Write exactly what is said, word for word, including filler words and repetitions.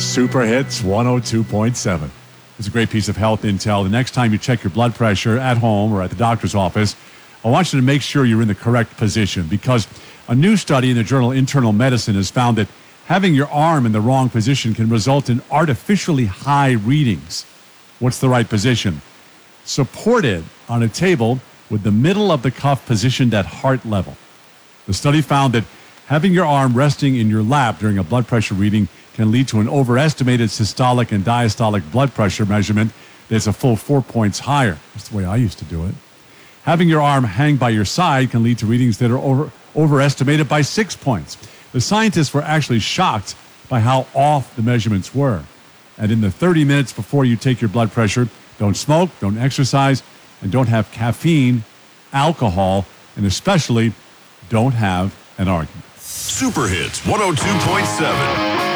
Super Hits one oh two point seven. It's a great piece of health intel. The next time you check your blood pressure at home or at the doctor's office, I want you to make sure you're in the correct position, because a new study in the journal Internal Medicine has found that having your arm in the wrong position can result in artificially high readings. What's the right position? Supported on a table with the middle of the cuff positioned at heart level. The study found that having your arm resting in your lap during a blood pressure reading can lead to an overestimated systolic and diastolic blood pressure measurement that's a full four points higher. That's the way I used to do it. Having your arm hang by your side can lead to readings that are over, overestimated by six points. The scientists were actually shocked by how off the measurements were. And in the thirty minutes before you take your blood pressure, don't smoke, don't exercise, and don't have caffeine, alcohol, and especially don't have an argument. Super Hits one oh two point seven.